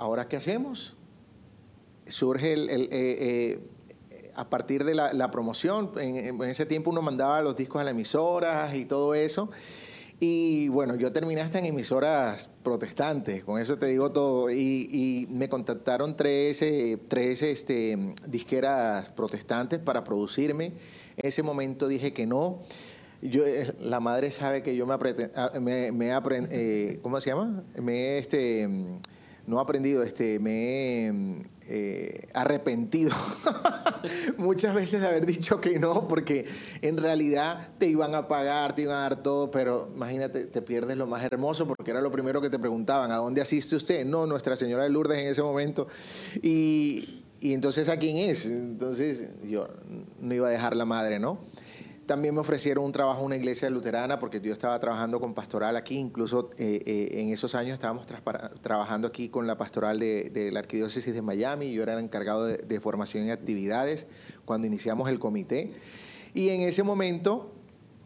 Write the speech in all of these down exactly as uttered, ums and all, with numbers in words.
¿ahora qué hacemos? Surge el, el, eh, eh, a partir de la, la promoción, en, en ese tiempo uno mandaba los discos a las emisoras y todo eso. Y bueno, yo terminé hasta en emisoras protestantes, con eso te digo todo. Y, y me contactaron tres, eh, tres este, disqueras protestantes para producirme. En ese momento dije que no. Yo, eh, la madre sabe que yo me, aprete, me, me he aprendido, eh, ¿cómo se llama? Me he, este, no he aprendido, este, me he eh, arrepentido muchas veces de haber dicho que no, porque en realidad te iban a pagar, te iban a dar todo, pero imagínate, te pierdes lo más hermoso, porque era lo primero que te preguntaban, ¿a dónde asiste usted? No, Nuestra Señora de Lourdes en ese momento. Y, y entonces, ¿a quién es? Entonces yo no iba a dejar la madre, ¿no? También me ofrecieron un trabajo en una iglesia luterana porque yo estaba trabajando con pastoral aquí, incluso eh, eh, en esos años estábamos trabajando aquí con la pastoral de, de la Arquidiócesis de Miami. Yo era el encargado de, de formación y actividades cuando iniciamos el comité. Y en ese momento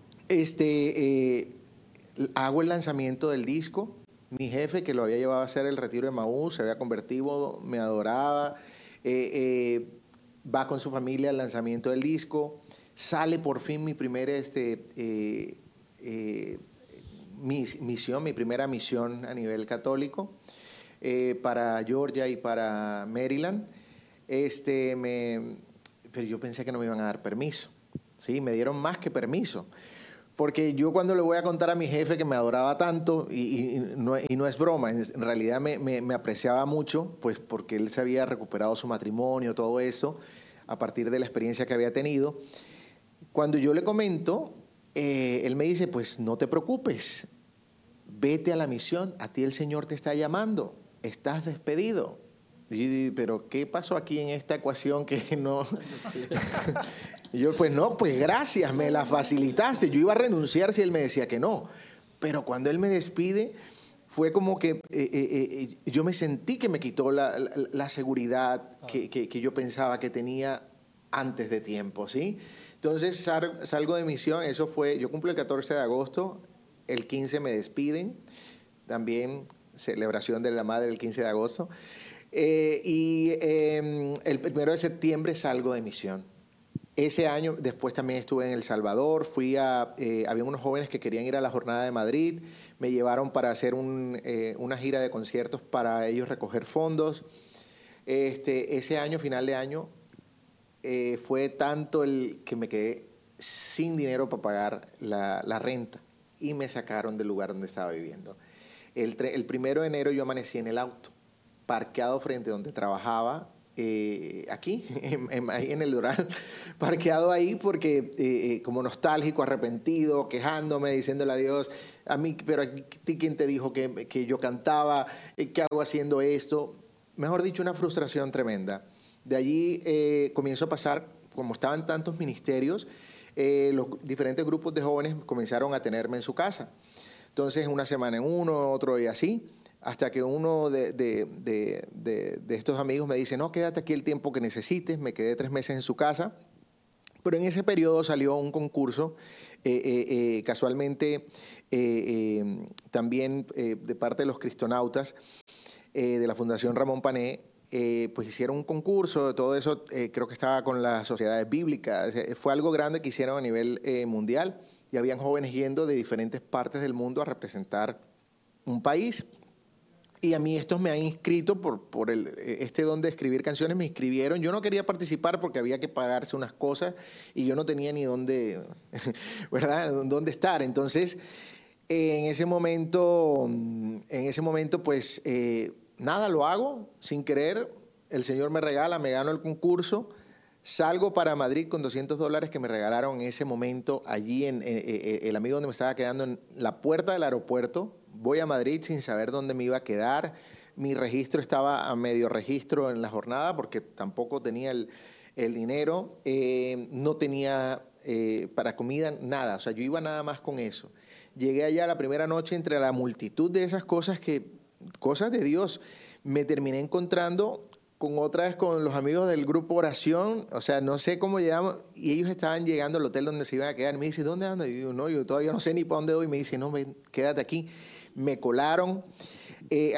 este, eh, hago el lanzamiento del disco. Mi jefe, que lo había llevado a hacer el retiro de Maús, se había convertido, me adoraba, eh, eh, va con su familia al lanzamiento del disco. Sale por fin mi primera este, eh, eh, mis, misión, mi primera misión a nivel católico eh, para Georgia y para Maryland. Este, me, pero yo pensé que no me iban a dar permiso. ¿Sí? Me dieron más que permiso. Porque yo cuando le voy a contar a mi jefe que me adoraba tanto, y, y, y, no, y no es broma, en realidad me, me, me apreciaba mucho, pues porque él se había recuperado su matrimonio, todo eso, a partir de la experiencia que había tenido. Cuando yo le comento, eh, él me dice, pues no te preocupes, vete a la misión, a ti el Señor te está llamando, estás despedido. Y yo digo, pero ¿qué pasó aquí en esta ecuación que no? Y yo, pues no, pues gracias, me la facilitaste. Yo iba a renunciar si él me decía que no. Pero cuando él me despide, fue como que eh, eh, eh, yo me sentí que me quitó la, la, la seguridad que, que, que yo pensaba que tenía antes de tiempo, ¿sí? Entonces sal, salgo de misión, eso fue, yo cumplo el catorce de agosto, el quince me despiden, también celebración de la madre el quince de agosto, eh, y eh, el primero de septiembre salgo de misión. Ese año después también estuve en El Salvador, fui a, eh, había unos jóvenes que querían ir a la Jornada de Madrid, me llevaron para hacer un, eh, una gira de conciertos para ellos recoger fondos. Este, ese año, final de año, Eh, fue tanto el que me quedé sin dinero para pagar la, la renta y me sacaron del lugar donde estaba viviendo. El, el primero de enero yo amanecí en el auto, parqueado frente a donde trabajaba, eh, aquí, en, en, ahí en el Doral, parqueado ahí porque eh, como nostálgico, arrepentido, quejándome, diciéndole a Dios, a mí, pero a ti quién te dijo que, que yo cantaba, ¿qué hago haciendo esto? Mejor dicho, una frustración tremenda. De allí eh, comienzo a pasar, como estaban tantos ministerios, eh, los diferentes grupos de jóvenes comenzaron a tenerme en su casa. Entonces, una semana en uno, otro y así, hasta que uno de, de, de, de, de estos amigos me dice, no, quédate aquí el tiempo que necesites. Me quedé tres meses en su casa. Pero en ese periodo salió un concurso, eh, eh, eh, casualmente eh, eh, también eh, de parte de los cristonautas, eh, de la Fundación Ramón Pané, Eh, pues hicieron un concurso, todo eso eh, creo que estaba con las sociedades bíblicas, eh, fue algo grande que hicieron a nivel eh, mundial y habían jóvenes yendo de diferentes partes del mundo a representar un país. Y a mí estos me han inscrito por, por el, este don de escribir canciones, me inscribieron. Yo no quería participar porque había que pagarse unas cosas y yo no tenía ni dónde, ¿verdad? Dónde estar. Entonces, eh, en ese momento, en ese momento, pues... Eh, Nada, lo hago sin querer, el Señor me regala, me gano el concurso, salgo para Madrid con doscientos dólares que me regalaron en ese momento allí, en, en, en el amigo donde me estaba quedando en la puerta del aeropuerto. Voy a Madrid sin saber dónde me iba a quedar, mi registro estaba a medio registro en la jornada porque tampoco tenía el, el dinero, eh, no tenía eh, para comida nada, o sea, yo iba nada más con eso. Llegué allá la primera noche entre la multitud de esas cosas que... cosas de Dios, me terminé encontrando con otra vez con los amigos del grupo Oración, o sea, no sé cómo llegamos, y ellos estaban llegando al hotel donde se iban a quedar. Me dice, ¿dónde andan? Y yo, no, yo todavía no sé ni para dónde voy. Me dice, no, ven, quédate aquí. Me colaron. Eh,